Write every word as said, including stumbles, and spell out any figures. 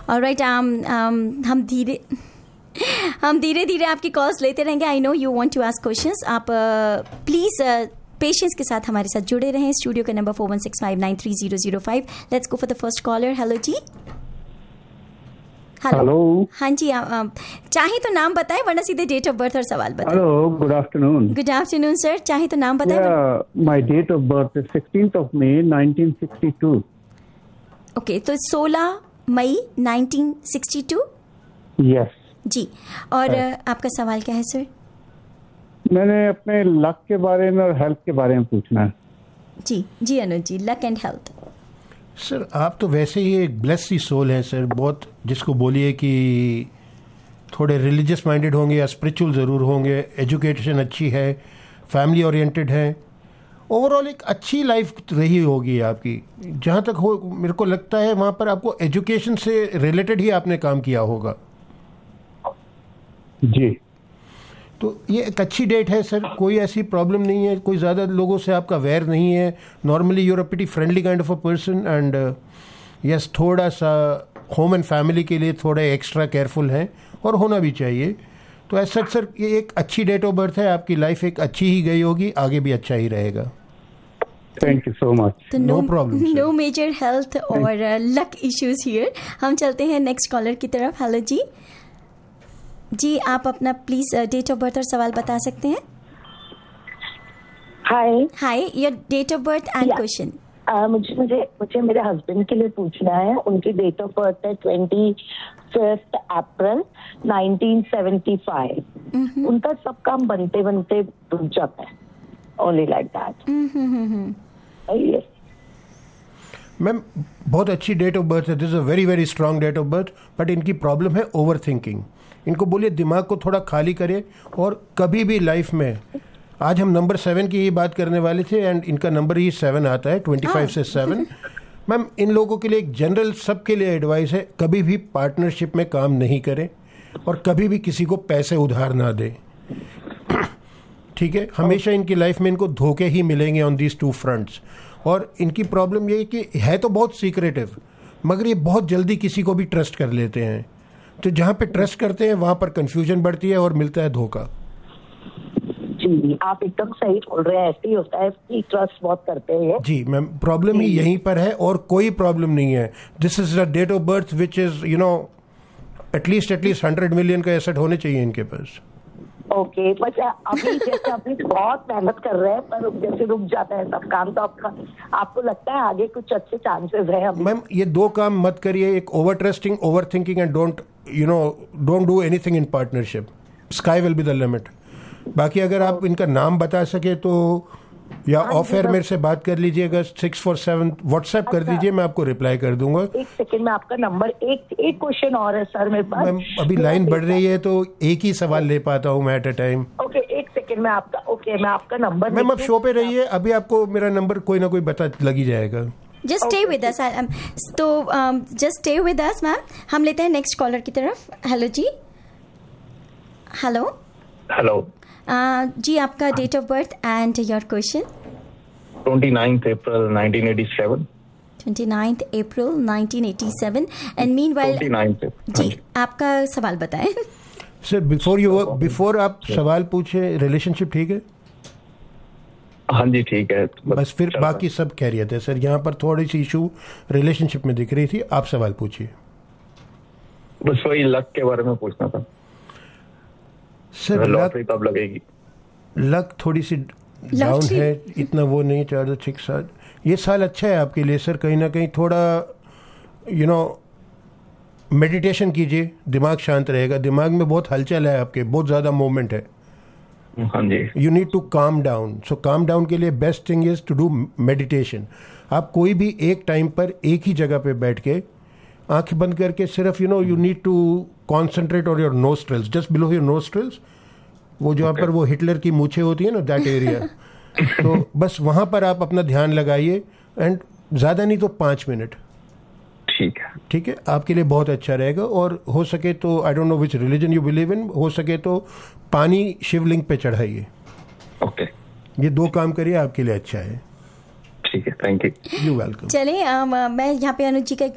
Alright, हम धीरे हम धीरे धीरे आपकी कॉल्स लेते रहेंगे. I know you want to ask questions. आप प्लीज पेशेंस के साथ हमारे साथ जुड़े रहें. स्टूडियो का number four one six five nine three zero zero five. Let's go for the first caller. Hello ji. Hello. हाँ जी, चाहे तो नाम बताएं वरना सीधे डेट ऑफ बर्थ और सवाल बताएं. Hello, good afternoon. Good afternoon sir. चाहे तो नाम बताएं. My date of birth is sixteenth of May nineteen sixty two. Okay, तो सोलह मई नाइनटीन सिक्सटी टू. यस जी. और आपका सवाल क्या है सर? मैंने अपने लक के बारे में और हेल्थ के बारे में पूछना है. जी जी अनुज जी, लक एंड हेल्थ. सर आप तो वैसे ही एक ब्लेस सी सोल हैं सर, बहुत, जिसको बोलिए कि थोड़े रिलीजियस माइंडेड होंगे या स्पिरिचुअल ज़रूर होंगे, एजुकेशन अच्छी है, फैमिली ओरिएंटेड है, ओवरऑल एक अच्छी लाइफ रही होगी आपकी. जहाँ तक हो मेरे को लगता है वहाँ पर आपको एजुकेशन से रिलेटेड ही आपने काम किया होगा. जी. तो ये एक अच्छी डेट है सर, कोई ऐसी प्रॉब्लम नहीं है, कोई ज़्यादा लोगों से आपका वैर नहीं है. Normally you're a pretty friendly kind of a person and yes, थोड़ा सा होम एंड फैमिली के लिए थोड़े एक्स्ट्रा केयरफुल हैं और होना भी चाहिए. तो ऐसा सर ये एक अच्छी डेट ऑफ बर्थ है. आपकी लाइफ एक अच्छी ही गई होगी, आगे भी अच्छा ही रहेगा. Thank you so much. No problem. No major health और लक इश्यूज हियर. हम चलते हैं नेक्स्ट कॉलर की तरफ. हेलो जी. जी, आप अपना प्लीज डेट ऑफ बर्थ और सवाल बता सकते हैं. हाय हाय, your date of birth and question. मुझे मुझे मुझे मेरे हस्बैंड के लिए पूछना है. उनकी डेट ऑफ बर्थ है twenty fifth April nineteen seventy five. उनका सब काम बनते बनते रुक जाता है. Only like that. Yes ma'am, बहुत अच्छी डेट ऑफ बर्थ है. This is a very very strong date of birth. But इनकी प्रॉब्लम है ओवर थिंकिंग. इनको बोलिए दिमाग को थोड़ा खाली करे. और कभी भी लाइफ में, आज हम नंबर सेवन की ही बात करने वाले थे एंड इनका नंबर ही सेवन आता है, ट्वेंटी फाइव से सेवन. मैम, इन लोगों के लिए एक जनरल सबके लिए एडवाइस है, कभी भी पार्टनरशिप में काम नहीं करें और कभी भी किसी को पैसे उधार ना दें. ठीक है, हमेशा इनकी लाइफ में इनको धोखे ही मिलेंगे ऑन दीज टू फ्रंट्स. और इनकी प्रॉब्लम ये है कि है तो बहुत सीक्रेटिव, मगर ये बहुत जल्दी किसी को भी ट्रस्ट कर लेते हैं. तो जहाँ पे ट्रस्ट करते हैं वहाँ पर कंफ्यूजन बढ़ती है और मिलता है धोखा. जी, आप एकदम सही बोल रहे हैं. ऐसे ही होता है कि ट्रस्ट बहुत करते हैं. जी मैम, प्रॉब्लम ही यहीं पर है और कोई प्रॉब्लम नहीं है. This is the date of birth which is you know at least at least hundred million का एसेट होने चाहिए इनके पास. ओके, बट अभी जैसे अभी बहुत मेहनत कर रहे हैं पर जैसे रुक जाता है सब काम, तो आपका आपको लगता है आगे कुछ अच्छे चांसेस है? मैम, ये दो काम मत करिए, एक over trusting, over thinking and don't you know don't do anything in partnership. Sky will be the limit. बाकी अगर आप इनका नाम बता सके तो या ऑफ एयर मेरे से बात कर लीजिएगा. सिक्स फोर सेवन व्हाट्सएप कर दीजिए, मैं आपको रिप्लाई कर दूंगा. एक सेकंड में आपका नंबर. एक एक क्वेश्चन और है सर मेरे पास. मैम, अभी लाइन बढ़ रही है तो एक ही सवाल ले पाता हूँ मैं एट अ टाइम. ओके, एक सेकंड में आपका. ओके, मैं आपका नंबर. मैम, आप शो पे रहिए, अभी आपको मेरा नंबर कोई ना कोई बता लग ही जाएगा. Just stay with us. तो just stay with us ma'am. हम लेते हैं नेक्स्ट कॉलर की तरफ. हेलो जी. हेलो हेलो जी, आपका date of birth and your question. twenty-ninth April nineteen eighty-seven. twenty-ninth April nineteen eighty-seven. And meanwhile, twenty-ninth. जी, आपका सवाल बताएं. सर, बिफोर यू बिफोर आप सवाल पूछे, रिलेशनशिप ठीक है? हाँ जी ठीक है. बस फिर बाकी सब खैरियत है सर. यहाँ पर थोड़ी सी इशू रिलेशनशिप में दिख रही थी. आप सवाल पूछिए. बस वही लक के बारे में पूछना था सर. लॉटरी कब लगेगी? लक थोड़ी सी डाउन है, इतना वो नहीं. चार छह साल ये साल अच्छा है आपके लिए सर. कहीं ना कहीं थोड़ा यू नो मेडिटेशन कीजिए, दिमाग शांत रहेगा. दिमाग में बहुत हलचल है आपके, बहुत ज़्यादा मूवमेंट है. हाँ जी. You need to calm down. So calm down के लिए best thing is to do meditation. आप कोई भी एक टाइम पर एक ही जगह पे बैठ के आंख बंद करके सिर्फ you know you need to concentrate on your nostrils, just below your nostrils. वो जहाँ okay. पर वो हिटलर की मूछें होती है ना, दैट एरिया. तो बस वहाँ पर आप अपना ध्यान लगाइए एंड ज़्यादा नहीं तो पाँच मिनट. ठीक है. ठीक है, आपके लिए बहुत अच्छा रहेगा. और हो सके तो I don't know which religion you believe in, हो सके तो पानी शिवलिंग पे चढ़ाइए. Okay okay. ये दो काम करिए, आपके लिए अच्छा है. ठीक है, थैंक यू. You welcome. चलिए, मैं यहाँ पे अनुज जी का